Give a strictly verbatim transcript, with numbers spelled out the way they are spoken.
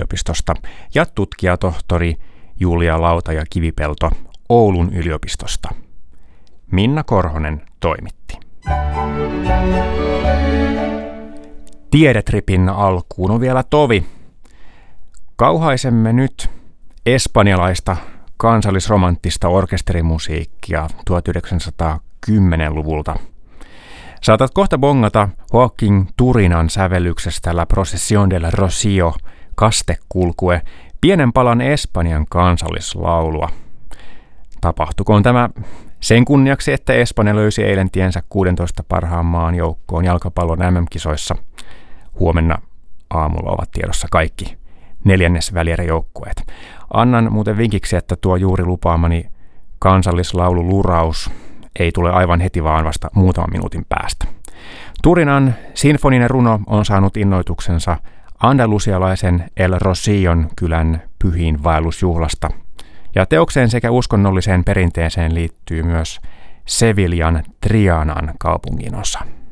yliopistosta ja tutkijatohtori Julia Lautaja-Kivipelto Oulun yliopistosta. Minna Korhonen toimitti. Tiedetripin alkuun on vielä tovi. Kauhaisemme nyt espanjalaista kansallisromanttista orkesterimusiikkia tuhatyhdeksänsataakymmentäluvulta. Saatat kohta bongata Joaquin Turinan sävellyksestä La Procesión del Rocío, kastekulkue, pienen palan Espanjan kansallislaulua. Tapahtukoon tämä sen kunniaksi, että Espanja löysi eilen tiensä kuudentoista parhaan maan joukkoon jalkapallon M M-kisoissa. Huomenna aamulla ovat tiedossa kaikki neljännesvälieräjoukkueet. Annan muuten vinkiksi, että tuo juuri lupaamani kansallislaululuraus ei tule aivan heti, vaan vasta muutaman minuutin päästä. Turinan sinfoninen runo on saanut innoituksensa andalusialaisen El Rocíon kylän pyhiinvaellusjuhlasta, ja teokseen sekä uskonnolliseen perinteeseen liittyy myös Sevillan Trianan kaupunginosa.